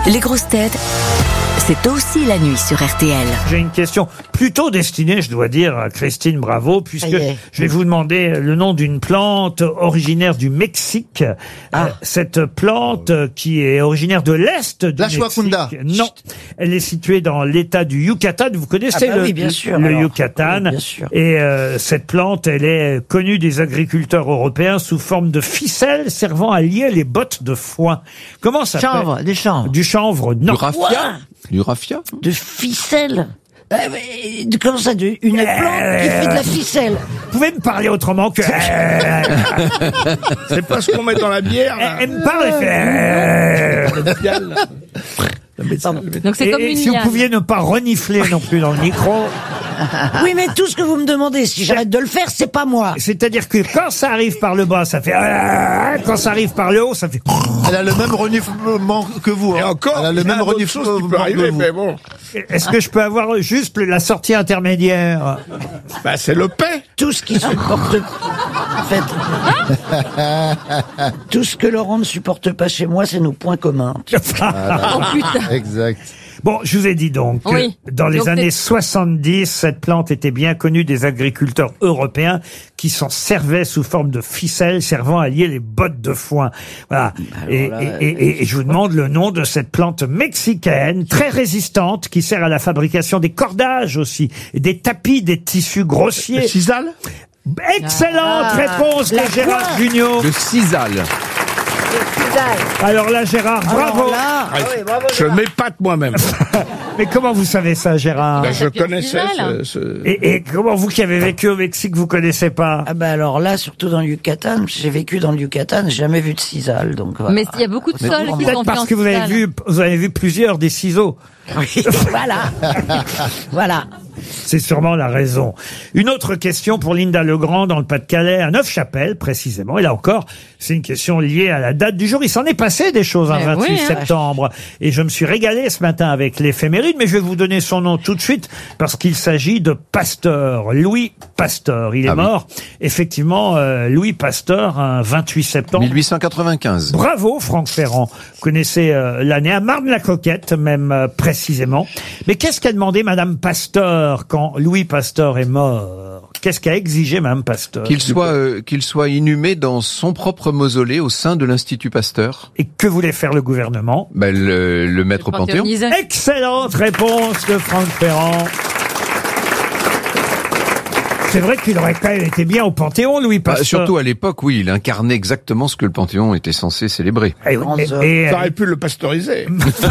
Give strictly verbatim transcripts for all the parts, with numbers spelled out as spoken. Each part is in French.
Les grosses têtes, c'est aussi la nuit sur R T L. J'ai une question plutôt destinée, je dois dire, à Christine Bravo, puisque je vais vous demander le nom d'une plante originaire du Mexique. Ah. Euh, cette plante qui est originaire de l'Est du La Mexique. Shwakunda. Non, elle est située dans l'État du Yucatan. Vous connaissez ah bah le, oui, bien sûr, le alors. Yucatan. Oui, bien sûr. Et euh, cette plante, elle est connue des agriculteurs européens sous forme de ficelle servant à lier les bottes de foin. Comment ça s'appelle? Chanvre, des chanvres. Du chanvre, non. Du raffia Du raffia De ficelle. Euh, mais, de- comment ça, de, une plante qui fait de la ficelle. Vous pouvez me parler autrement que... C'est pas ce qu'on met dans la bière, là. Elle me parle, elle fait... Le pial, là. Le médecin, le médecin. Donc c'est Et, comme et une si vous liane. pouviez ne pas renifler non plus dans le micro. Oui, mais tout ce que vous me demandez, si j'arrête de le faire, c'est pas moi. C'est-à-dire que quand ça arrive par le bas, ça fait... Quand ça arrive par le haut, ça fait... Elle a le même reniflement que vous. Et hein. encore, Elle a le il y a même d'autres reniflement choses qui que peuvent arriver, vous. mais bon. Est-ce que je peux avoir juste la sortie intermédiaire? Bah, c'est le paix. Tout ce qui supporte... En fait... tout ce que Laurent ne supporte pas chez moi, c'est nos points communs. Oh putain. Exact. Bon, je vous ai dit donc que Oui. dans les Donc, années c'est- soixante-dix, cette plante était bien connue des agriculteurs européens qui s'en servaient sous forme de ficelle servant à lier les bottes de foin. Voilà. Et, là, et- et- et je vous demande le nom de cette plante mexicaine très résistante qui sert à la fabrication des cordages aussi, et des tapis, des tissus grossiers. Cisal. Excellente Ah. réponse de La Gérard quoi Jugnot. Le cisal. Alors là, Gérard, bravo. Alors là, Je m'épate moi-même. Mais comment vous savez ça, Gérard? Ben, je tapis connaissais artisanal. ce... ce- Et, et comment vous qui avez vécu au Mexique, vous connaissez pas? ah bah alors là, surtout dans le Yucatan, j'ai vécu dans le Yucatan, j'ai jamais vu de cisale, donc voilà. Mais il y a beaucoup de sols qui Peut-être sont faits parce en que vous avez cristal. vu, vous avez vu plusieurs des ciseaux. Oui, voilà. Voilà. C'est sûrement la raison. Une autre question pour Linda Legrand dans le Pas-de-Calais, à Neufchâtel précisément. Et là encore, c'est une question liée à la date du jour. Il s'en est passé des choses un Mais vingt-huit oui, hein. septembre. Et je me suis régalé ce matin avec l'éphéméride, mais je vais vous donner son nom tout de suite parce qu'il s'agit de Pasteur, Louis Pasteur. Il est Ah oui. mort, effectivement, euh, Louis Pasteur, un vingt-huit septembre. mille huit cent quatre-vingt-quinze. Bravo, Franck Ferrand. Vous connaissez euh, l'année à Marne-la-Coquette, même euh, précisément. Mais qu'est-ce qu'a demandé Madame Pasteur quand Louis Pasteur est mort? Qu'est-ce qu'a exigé Madame Pasteur? Qu'il soit, euh, qu'il soit inhumé dans son propre mausolée au sein de l'Institut Pasteur. Et que voulait faire le gouvernement? Ben, le, le mettre au Panthéon. Panthéonisé. Excellente réponse de Franck Ferrand. C'est vrai qu'il aurait quand même été bien au Panthéon, Louis Bah, Pasteur. surtout à l'époque, oui, il incarnait exactement ce que le Panthéon était censé célébrer. Et, Grands et- hommes. et, Ça aurait pu le pasteuriser.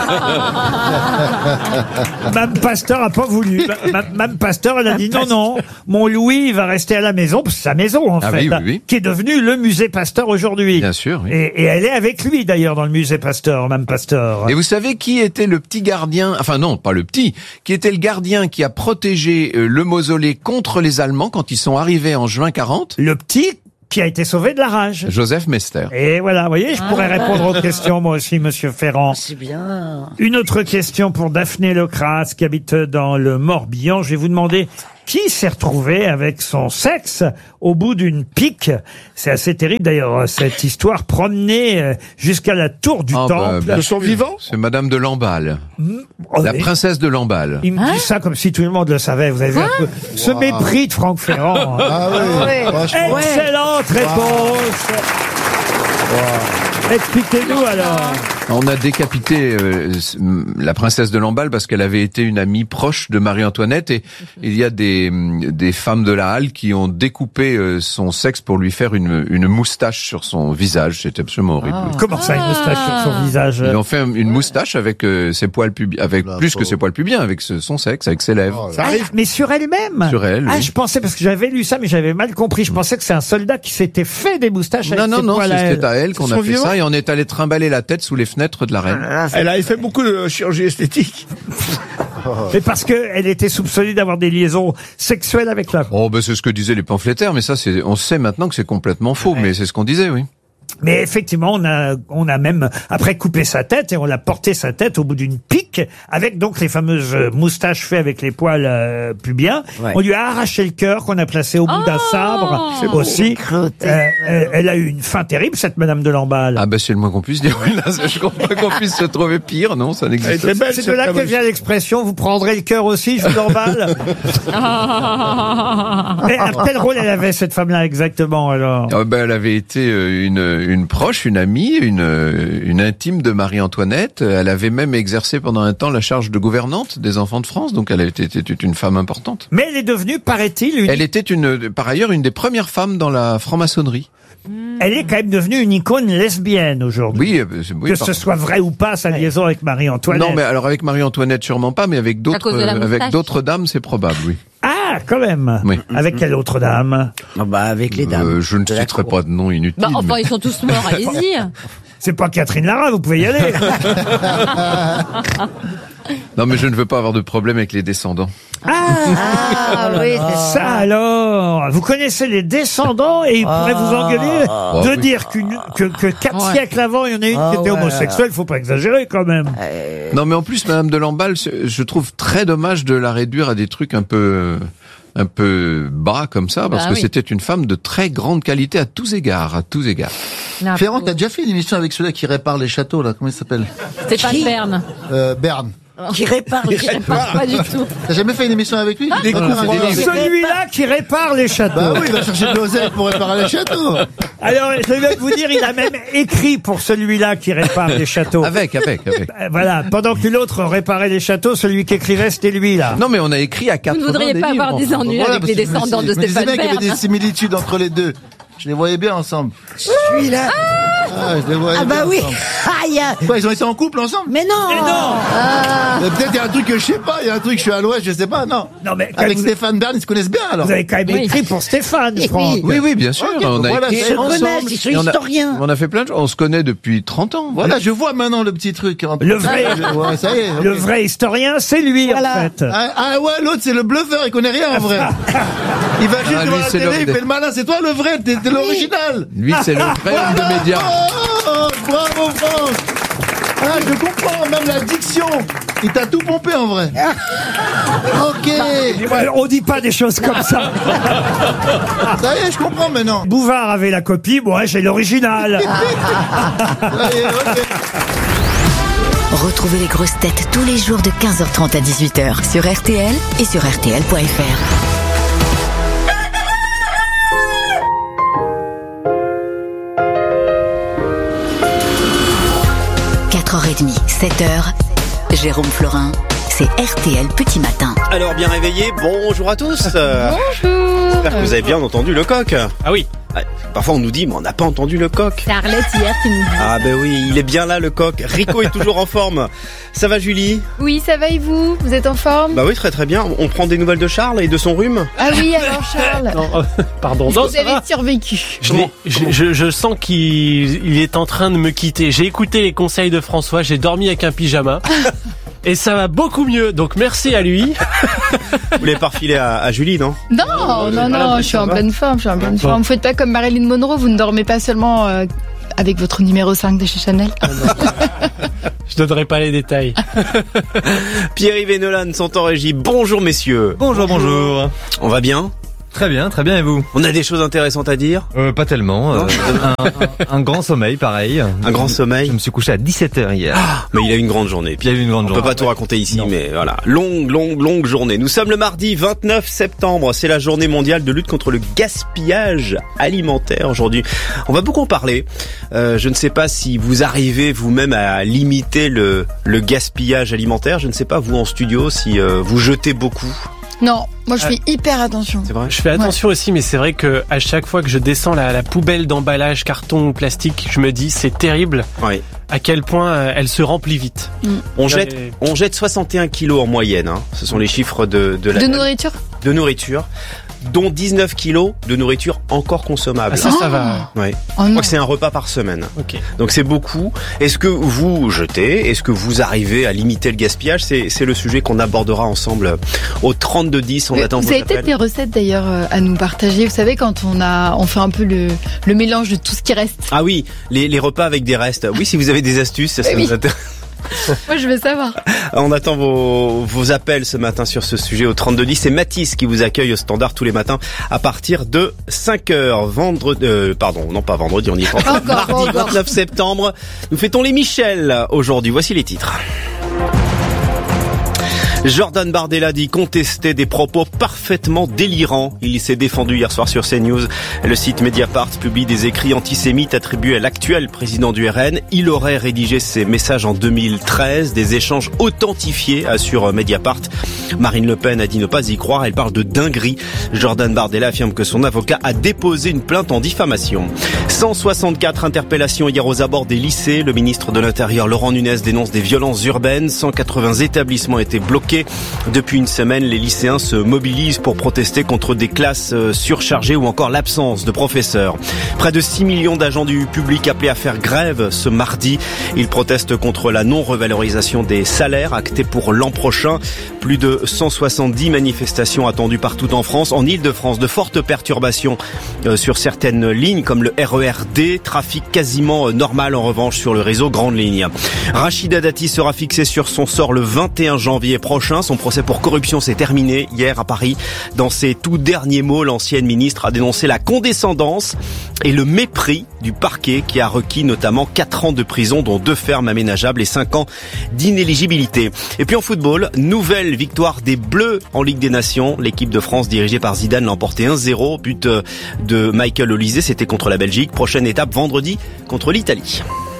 Mme Pasteur a pas voulu. Ma- Mme Pasteur, elle a dit non, non, mon Louis il va rester à la maison, parce que c'est sa maison en Ah fait, oui, oui, hein, oui. qui est devenue le musée Pasteur aujourd'hui. Bien sûr, oui. Et, et elle est avec lui d'ailleurs dans le musée Pasteur, Mme Pasteur. Et vous savez qui était le petit gardien, enfin non, pas le petit, qui était le gardien qui a protégé euh, le mausolée contre les Allemands quand ils sont arrivés en juin quarante? Le petit qui a été sauvé de la rage. Joseph Mester. Et voilà, vous voyez, je pourrais répondre aux questions moi aussi, Monsieur Ferrand. C'est bien. Une autre question pour Daphné Lecras qui habite dans le Morbihan. Je vais vous demander qui s'est retrouvé avec son sexe au bout d'une pique. C'est assez terrible d'ailleurs cette histoire, promenée euh, jusqu'à la tour du Ah, bah, temple. bien De son vivant. C'est Madame de Lamballe, Oh, la mais princesse de Lamballe. il me dit ça comme si tout le monde le savait. Vous avez vu un peu ce mépris de Franck Ferrand. hein. Ah oui, franchement. Excellente réponse. Expliquez-nous alors. On a décapité euh, la princesse de Lamballe parce qu'elle avait été une amie proche de Marie-Antoinette et il y a des, des femmes de la Halle qui ont découpé euh, son sexe pour lui faire une, une moustache sur son visage. C'était absolument horrible. Comment ça, une moustache sur son visage? Ils ont fait une moustache avec euh, ses poils pubiens, avec La plus que pauvre. ses poils pubiens, avec ce- son sexe, avec ses lèvres. Ça arrive. Mais sur elle-même. Sur elle, Ah, oui. je pensais, parce que j'avais lu ça, mais j'avais mal compris. Je pensais que c'est un soldat qui s'était fait des moustaches avec Non, non, ses non, poils à elle. c'était à elle qu'on Son a fait vivant ça et on est allé trimballer la tête sous les fenêtres de la reine. Elle avait fait beaucoup de chirurgie esthétique. Mais parce que elle était soupçonnée d'avoir des liaisons sexuelles avec la... Oh, ben c'est ce que disaient les pamphlétaires, mais ça, c'est, on sait maintenant que c'est complètement faux, mais c'est ce qu'on disait, oui. Mais effectivement, on a, on a même après coupé sa tête et on l'a porté sa tête au bout d'une pique avec donc les fameuses moustaches faites avec les poils euh, pubiens. Ouais. On lui a arraché le cœur qu'on a placé au bout Oh d'un sabre aussi. Euh, elle, elle a eu une fin terrible cette Madame de Lamballe. Ah ben c'est le moins qu'on puisse dire. Oui, là, je comprends pas qu'on puisse se trouver pire, non, ça Elle n'existe était pas. belle, C'est de cette là que femme. vient l'expression. Vous prendrez le cœur aussi, je vous l'emballe. Mais quel rôle elle avait cette femme-là exactement alors? Ah ben, elle avait été euh, une, une proche, une amie, une, euh, une intime de Marie-Antoinette. Elle avait même exercé pendant un temps la charge de gouvernante des enfants de France, donc elle était, était une femme importante. Mais elle est devenue, paraît-il, une... Elle était une, par ailleurs une des premières femmes dans la franc-maçonnerie. elle est quand même devenue une icône lesbienne aujourd'hui. Oui, euh, c'est- oui, que par- ce soit vrai ou pas, sa liaison avec Marie-Antoinette. Non, mais alors avec Marie-Antoinette sûrement pas, mais avec d'autres, cause de la euh, avec moustache. d'autres dames, c'est probable, oui. Ah, quand même. Oui. Avec quelle autre dame? Ah bah, avec les dames. Euh, je ne de la citerai cour. pas de nom inutile. Bah, enfin, mais- ils sont tous morts, allez-y. C'est pas Catherine Lara, vous pouvez y aller. Non, mais je ne veux pas avoir de problème avec les descendants. Ah oui, c'est ça. Ça alors, vous connaissez les descendants et ils pourraient vous engueuler de oui. dire qu'une, que, que quatre Ouais. siècles avant, il y en a une Ah, qui était ouais. homosexuelle, faut pas exagérer quand même. Non, mais en plus, Madame de Lamballe, c'est- je trouve très dommage de la réduire à des trucs un peu, un peu bas comme ça, parce Bah que oui. c'était une femme de très grande qualité à tous égards, à tous égards. Non, Ferrand, t'as déjà fait une émission avec celui-là qui répare les châteaux, là. Comment il s'appelle? Stéphane Bern. Euh, Berne. Qui répare les Pas du tout. T'as jamais fait une émission avec lui? Il découvre un livre. Celui-là qui répare les châteaux. Bah oui, il va chercher de l'oseille pour réparer les châteaux. Alors, je vais vous dire, il a même écrit pour celui-là qui répare les châteaux. Avec, avec, avec. Euh, Voilà, pendant que l'autre réparait les châteaux, celui qui écrivait, c'était lui, là. Non, mais on a écrit à quatre. Vous ne voudriez pas avoir des ennuis Voilà, avec parce les que je me descendants suis- de je me disais Stéphane bien qu'il y avait Bern. des similitudes entre les deux. Je les voyais bien ensemble. Celui-là. Ah, je les voyais Ah bah bien oui. ensemble. Aïe. Quoi, ils ont été en couple ensemble? Mais non. Mais non Mais peut-être il y a un truc que je sais pas, il y a un truc que je suis à l'ouest, je sais pas, non. Non, mais quand Avec vous- Stéphane Bern, ils se connaissent bien alors. Vous avez quand même Oui. écrit pour Stéphane, Oui. Franck. Oui, oui, bien sûr. Ok, on a voilà, écrit ils se ensemble. connaissent, ils sont Et on a- historiens. On a fait plein de choses. On se connaît depuis trente ans. Voilà, je vois maintenant le petit truc. Le vrai- Ouais, ça y est. ok. Le vrai historien, c'est lui, en Voilà. fait. Ah, ah ouais, l'autre c'est le bluffeur, il connaît rien en vrai. Il va juste Ah, devant lui, la c'est télé, l'homme il des- fait le malin, c'est toi le vrai, t'es t'es l'original. Lui, c'est le vrai homme de médias. Oh, bravo Franck. Ah, je comprends, même la diction. Il t'a tout pompé en vrai. Ok. Ouais, On dit pas des choses comme ça. Ça y est, je comprends maintenant. Bouvard avait la copie, moi j'ai l'original. Ça y est, ok. Retrouvez les grosses têtes tous les jours de quinze heures trente à dix-huit heures sur R T L et sur R T L point F R. quatre heures trente, sept heures, Jérôme Florin, c'est R T L Petit Matin. Alors bien réveillé, bonjour à tous. Bonjour. J'espère que vous avez bien entendu le coq. Ah oui. Ouais, parfois on nous dit mais on n'a pas entendu le coq. C'est Arlette hier qui nous dit. Ah ben oui, il est bien là le coq. Rico est toujours en forme. Ça va Julie? Oui, ça va et vous? Vous êtes en forme? Bah oui, très très bien. On prend des nouvelles de Charles et de son rhume. Ah oui, alors Charles, Non, euh, pardon. est-ce Non, que vous ça va. avez survécu? Je, l'ai- je, je, je sens qu'il il est en train de me quitter. J'ai écouté les conseils de François, j'ai dormi avec un pyjama. Et ça va beaucoup mieux, donc merci à lui. Vous voulez pas refiler à, à Julie, non? Non, non, voilà, non, mais je suis ça en va. pleine forme, je suis en pleine Bon. forme. Vous faites pas comme Marilyn Monroe, vous ne dormez pas seulement euh, avec votre numéro cinq de chez Chanel. Je donnerai pas les détails. Pierre-Yves et Nolan sont en régie. Bonjour messieurs. Bonjour, bonjour. On va bien? Très bien, très bien, et vous? On a des choses intéressantes à dire? euh, Pas tellement. euh, un, un- un grand sommeil, pareil. Un grand sommeil? Je me suis couché à dix-sept heures hier. Mais il a eu une grande journée. Il y a eu une grande On journée. peut pas tout raconter ici, Non. mais voilà. Longue, longue, longue journée. Nous sommes le mardi vingt-neuf septembre. C'est la journée mondiale de lutte contre le gaspillage alimentaire aujourd'hui. On va beaucoup en parler. Euh, je ne sais pas si vous arrivez vous-même à limiter le, le gaspillage alimentaire. Je ne sais pas, vous en studio, si euh, vous jetez beaucoup. Non, moi je fais hyper attention. C'est vrai? Je fais attention aussi, mais c'est vrai que à chaque fois que je descends la, la poubelle d'emballage carton ou plastique, je me dis c'est terrible Oui. à quel point euh, elle se remplit vite. On J'en jette, ai- on jette soixante et un kilos en moyenne. Hein. Ce sont les chiffres de, de la De nourriture? de nourriture. dont dix-neuf kilos de nourriture encore consommable. Ah, ça, ça va. Ouais. Oh Je non. crois que c'est un repas par semaine. Ok. Donc c'est beaucoup. Est-ce que vous jetez? Est-ce que vous arrivez à limiter le gaspillage? C'est, c'est le sujet qu'on abordera ensemble au trente-deux dix. On Euh, attend Vous vos avez peut-être appels. des recettes d'ailleurs euh, à nous partager. Vous savez, quand on a, on fait un peu le, le mélange de tout ce qui reste. Ah oui, les, les repas avec des restes. Oui, si vous avez des astuces, ça, ça Oui. nous intéresse. Moi, je veux savoir. On attend vos, vos appels ce matin sur ce sujet au trente-deux dix. C'est Mathis qui vous accueille au standard tous les matins à partir de cinq heures. Vendredi, euh, pardon, non pas vendredi, on y est pas encore. Encore, Mardi encore. vingt-neuf septembre. Nous fêtons les Michel aujourd'hui. Voici les titres. Jordan Bardella dit contester des propos parfaitement délirants. Il s'est défendu hier soir sur CNews. Le site Mediapart publie des écrits antisémites attribués à l'actuel président du R N. Il aurait rédigé ces messages en deux mille treize, des échanges authentifiés, assure Mediapart. Marine Le Pen a dit ne pas y croire, elle parle de dinguerie. Jordan Bardella affirme que son avocat a déposé une plainte en diffamation. cent soixante-quatre interpellations hier aux abords des lycées. Le ministre de l'Intérieur Laurent Nunez dénonce des violences urbaines. cent quatre-vingts établissements étaient bloqués. Depuis une semaine, les lycéens se mobilisent pour protester contre des classes surchargées ou encore l'absence de professeurs. Près de six millions d'agents du public appelés à faire grève ce mardi. Ils protestent contre la non-revalorisation des salaires actée pour l'an prochain. Plus de cent soixante-dix manifestations attendues partout en France. En Ile-de-France, de fortes perturbations sur certaines lignes comme le R E R D. Trafic quasiment normal en revanche sur le réseau Grande Ligne. Rachida Dati sera fixée sur son sort le vingt et un janvier prochain. Son procès pour corruption s'est terminé hier à Paris. Dans ses tout derniers mots, l'ancienne ministre a dénoncé la condescendance et le mépris du parquet qui a requis notamment quatre ans de prison, dont deux fermes aménageables et cinq ans d'inéligibilité. Et puis en football, nouvelle victoire des Bleus en Ligue des Nations. L'équipe de France dirigée par Zidane l'a emporté un zéro. But de Michael Olise, c'était contre la Belgique. Prochaine étape vendredi contre l'Italie.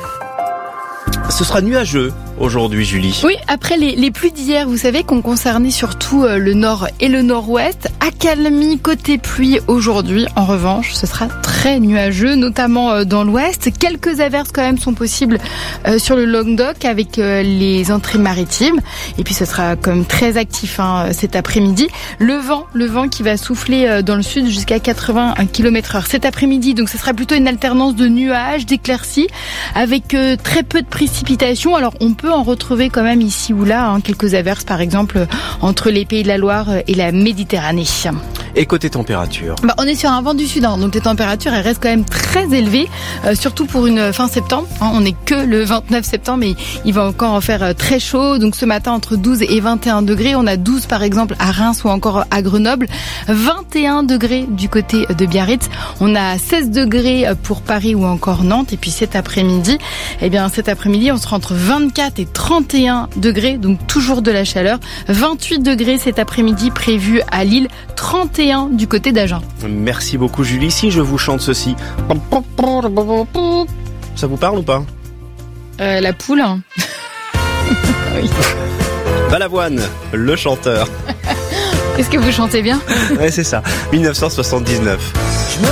Ce sera nuageux aujourd'hui, Julie. Oui, après les, les pluies d'hier, vous savez, qu'on concernait surtout euh, le nord et le nord-ouest. Accalmie côté pluie aujourd'hui. En revanche, ce sera très nuageux, notamment euh, dans l'ouest. Quelques averses quand même sont possibles euh, sur le Languedoc avec euh, les entrées maritimes. Et puis ce sera quand même très actif hein, cet après-midi. Le vent, le vent qui va souffler euh, dans le sud jusqu'à quatre-vingts kilomètres heure cet après-midi. Donc ce sera plutôt une alternance de nuages, d'éclaircies, avec euh, très peu de précipitations. Alors on peut en retrouver quand même ici ou là, hein, quelques averses par exemple entre les Pays de la Loire et la Méditerranée. Et côté température? Bah, on est sur un vent du sud, hein, donc les températures elles restent quand même très élevées, euh, surtout pour une fin septembre. Hein, on n'est que le vingt-neuf septembre et il va encore en faire euh, très chaud. Donc ce matin entre douze et vingt et un degrés, on a douze par exemple à Reims ou encore à Grenoble, vingt et un degrés du côté de Biarritz, on a seize degrés pour Paris ou encore Nantes. Et puis cet après-midi, eh bien cet après-midi on sera entre vingt-quatre et trente et un degrés, donc toujours de la chaleur. vingt-huit degrés cet après-midi prévu à Lille, trente et un du côté d'Agen. Merci beaucoup Julie. Si je vous chante ceci, ça vous parle ou pas? euh, La poule hein. Oui. Balavoine, le chanteur. Est-ce que vous chantez bien? Ouais, c'est ça. mille neuf cent soixante-dix-neuf.